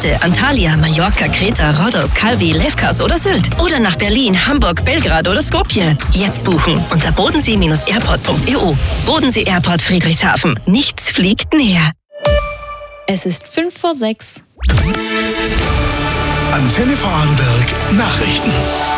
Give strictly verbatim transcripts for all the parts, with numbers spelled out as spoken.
Malte, Antalya, Mallorca, Kreta, Rhodos, Calvi, Lefkas oder Sylt. Oder nach Berlin, Hamburg, Belgrad oder Skopje. Jetzt buchen unter bodensee Bindestrich airport Punkt e u. Bodensee Airport Friedrichshafen. Nichts fliegt näher. Es ist fünf vor sechs. Antenne Vorarlberg Nachrichten.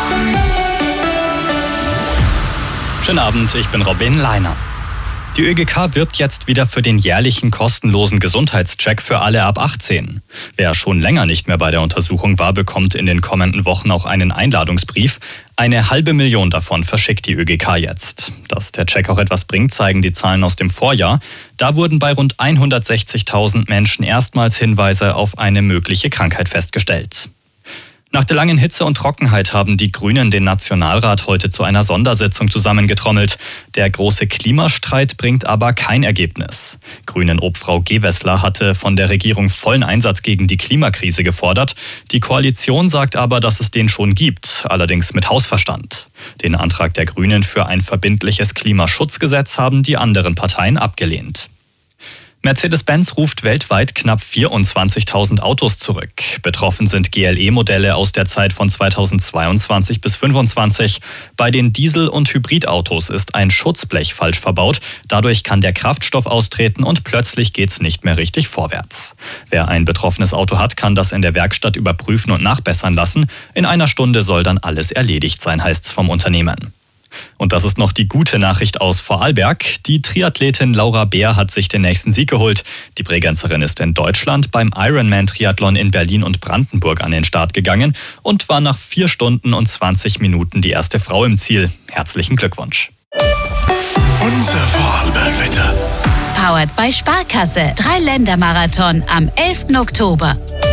Schönen Abend, ich bin Robin Leiner. Die ÖGK wirbt jetzt wieder für den jährlichen kostenlosen Gesundheitscheck für alle ab achtzehn. Wer schon länger nicht mehr bei der Untersuchung war, bekommt in den kommenden Wochen auch einen Einladungsbrief. Eine halbe Million davon verschickt die ÖGK jetzt. Dass der Check auch etwas bringt, zeigen die Zahlen aus dem Vorjahr. Da wurden bei rund hundertsechzigtausend Menschen erstmals Hinweise auf eine mögliche Krankheit festgestellt. Nach der langen Hitze und Trockenheit haben die Grünen den Nationalrat heute zu einer Sondersitzung zusammengetrommelt. Der große Klimastreit bringt aber kein Ergebnis. Grünen-Obfrau Gewessler hatte von der Regierung vollen Einsatz gegen die Klimakrise gefordert. Die Koalition sagt aber, dass es den schon gibt, allerdings mit Hausverstand. Den Antrag der Grünen für ein verbindliches Klimaschutzgesetz haben die anderen Parteien abgelehnt. Mercedes-Benz ruft weltweit knapp vierundzwanzigtausend Autos zurück. Betroffen sind G L E-Modelle aus der Zeit von zweitausendzweiundzwanzig bis fünfundzwanzig. Bei den Diesel- und Hybridautos ist ein Schutzblech falsch verbaut. Dadurch kann der Kraftstoff austreten und plötzlich geht's nicht mehr richtig vorwärts. Wer ein betroffenes Auto hat, kann das in der Werkstatt überprüfen und nachbessern lassen. In einer Stunde soll dann alles erledigt sein, heißt's vom Unternehmen. Und das ist noch die gute Nachricht aus Vorarlberg. Die Triathletin Laura Beer hat sich den nächsten Sieg geholt. Die Bregenzerin ist in Deutschland beim Ironman-Triathlon in Berlin und Brandenburg an den Start gegangen und war nach vier Stunden und zwanzig Minuten die erste Frau im Ziel. Herzlichen Glückwunsch. Unser Vorarlberg-Wetter. Powered by Sparkasse. Drei-Länder-Marathon am elften Oktober.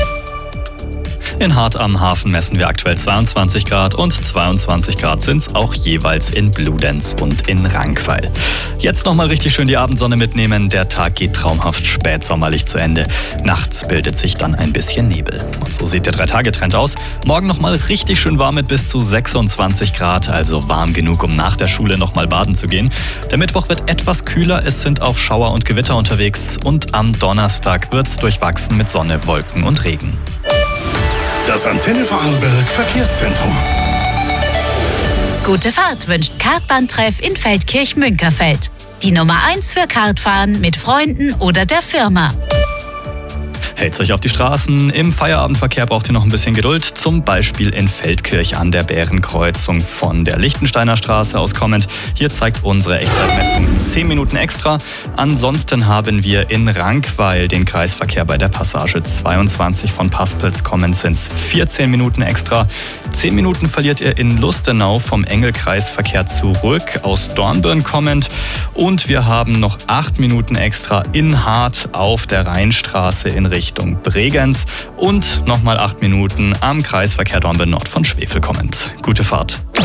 In Hart am Hafen messen wir aktuell zweiundzwanzig Grad und zweiundzwanzig Grad sind es auch jeweils in Bludenz und in Rankweil. Jetzt nochmal richtig schön die Abendsonne mitnehmen. Der Tag geht traumhaft spätsommerlich zu Ende. Nachts bildet sich dann ein bisschen Nebel. Und so sieht der Drei-Tage-Trend aus. Morgen nochmal richtig schön warm mit bis zu sechsundzwanzig Grad, also warm genug, um nach der Schule nochmal baden zu gehen. Der Mittwoch wird etwas kühler, es sind auch Schauer und Gewitter unterwegs. Und am Donnerstag wird es durchwachsen mit Sonne, Wolken und Regen. Das Antenne Vorarlberg Verkehrszentrum. Gute Fahrt wünscht Kartbahntreff in Feldkirch-Münkerfeld. Die Nummer eins für Kartfahren mit Freunden oder der Firma. Hält's euch auf die Straßen. Im Feierabendverkehr braucht ihr noch ein bisschen Geduld. Zum Beispiel in Feldkirch an der Bärenkreuzung von der Lichtensteiner Straße aus kommend. Hier zeigt unsere Echtzeitmessung zehn Minuten extra. Ansonsten haben wir in Rankweil den Kreisverkehr bei der Passage zweiundzwanzig von Paspels kommend sind es vierzehn Minuten extra. zehn Minuten verliert ihr in Lustenau vom Engelkreisverkehr zurück aus Dornbirn kommend. Und wir haben noch acht Minuten extra in Hart auf der Rheinstraße in Richtung Richtung Bregenz und nochmal acht Minuten am Kreisverkehr Dornbirn Nord von Schwefel kommend. Gute Fahrt.